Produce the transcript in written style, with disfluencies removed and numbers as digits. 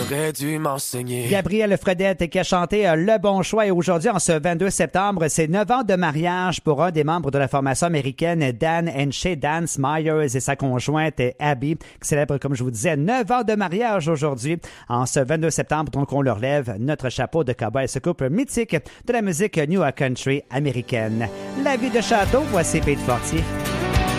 T'aurais dû m'enseigner. Gabrielle Fredette qui a chanté Le Bon Choix. Et aujourd'hui, en ce 22 septembre, c'est 9 ans de mariage pour un des membres de la formation américaine Dan Shay, Dan Myers et sa conjointe Abby, qui célèbre, comme je vous disais, 9 ans de mariage aujourd'hui. En ce 22 septembre, donc, on leur lève notre chapeau de cowboy, ce couple mythique de la musique New Country américaine. La vie de château, voici Pete Fortier.